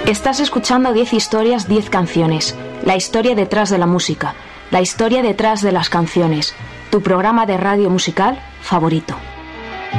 Estás escuchando 10 historias, 10 canciones. La historia detrás de la música. La historia detrás de las canciones. Tu programa de radio musical favorito.